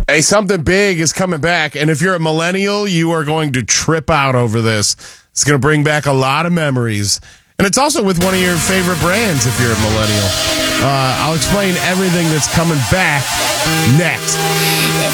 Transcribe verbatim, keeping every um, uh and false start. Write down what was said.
Hey, something big is coming back, and if you're a millennial, you are going to trip out over this. It's going to bring back a lot of memories. And it's also with one of your favorite brands if you're a millennial. Uh, I'll explain everything that's coming back next.